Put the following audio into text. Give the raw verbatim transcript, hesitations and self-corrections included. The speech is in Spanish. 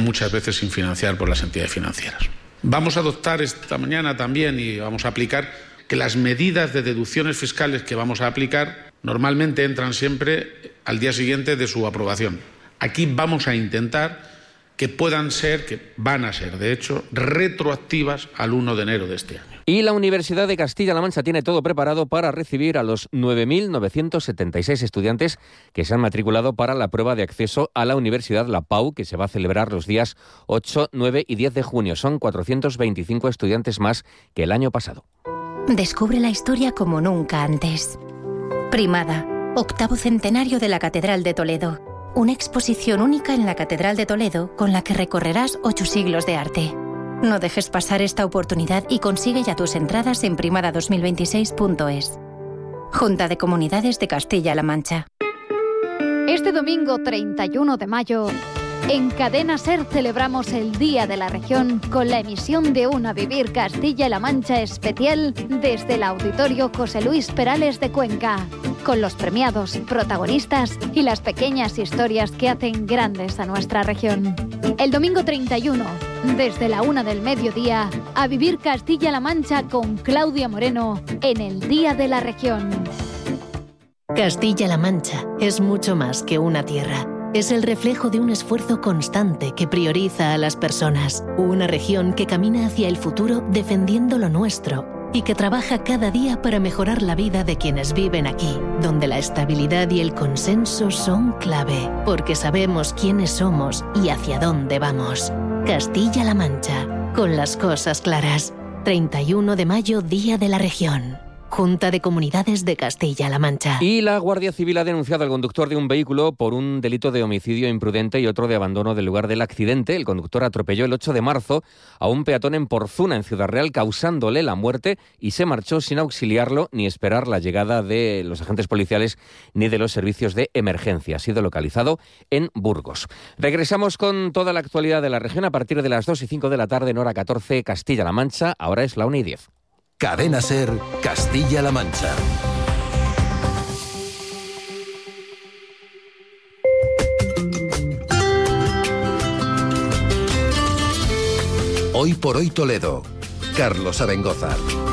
muchas veces sin financiar por las entidades financieras. Vamos a adoptar esta mañana también y vamos a aplicar que las medidas de deducciones fiscales que vamos a aplicar normalmente entran siempre al día siguiente de su aprobación. Aquí vamos a intentar que puedan ser, que van a ser, de hecho, retroactivas al uno de enero de este año. Y la Universidad de Castilla-La Mancha tiene todo preparado para recibir a los nueve mil novecientos setenta y seis estudiantes que se han matriculado para la prueba de acceso a la Universidad La Pau, que se va a celebrar los días ocho, nueve y diez de junio. Son cuatrocientos veinticinco estudiantes más que el año pasado. Descubre la historia como nunca antes. Primada, octavo centenario de la Catedral de Toledo. Una exposición única en la Catedral de Toledo con la que recorrerás ocho siglos de arte. No dejes pasar esta oportunidad y consigue ya tus entradas en primada dos mil veintiséis punto es. Junta de Comunidades de Castilla-La Mancha. Este domingo treinta y uno de mayo, en Cadena SER celebramos el Día de la Región con la emisión de un A Vivir Castilla-La Mancha especial desde el Auditorio José Luis Perales de Cuenca, con los premiados, protagonistas y las pequeñas historias que hacen grandes a nuestra región. El domingo treinta y uno, desde la una del mediodía, A Vivir Castilla-La Mancha con Claudia Moreno en el Día de la Región. Castilla-La Mancha es mucho más que una tierra. Es el reflejo de un esfuerzo constante que prioriza a las personas. Una región que camina hacia el futuro defendiendo lo nuestro y que trabaja cada día para mejorar la vida de quienes viven aquí, donde la estabilidad y el consenso son clave, porque sabemos quiénes somos y hacia dónde vamos. Castilla-La Mancha, con las cosas claras. treinta y uno de mayo, Día de la Región. Junta de Comunidades de Castilla-La Mancha. Y la Guardia Civil ha denunciado al conductor de un vehículo por un delito de homicidio imprudente y otro de abandono del lugar del accidente. El conductor atropelló el ocho de marzo a un peatón en Porzuna, en Ciudad Real, causándole la muerte, y se marchó sin auxiliarlo ni esperar la llegada de los agentes policiales ni de los servicios de emergencia. Ha sido localizado en Burgos. Regresamos con toda la actualidad de la región a partir de las dos y cinco de la tarde en hora catorce, Castilla-La Mancha. Ahora es la una y diez. Cadena SER, Castilla-La Mancha. Hoy por hoy Toledo. Carlos Abengoza.